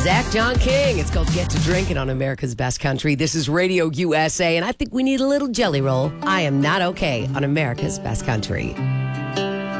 Zach John King. It's called Get to Drinking on America's Best Country. This is Radio USA, and I think we need a little jelly roll. I am not okay on America's Best Country.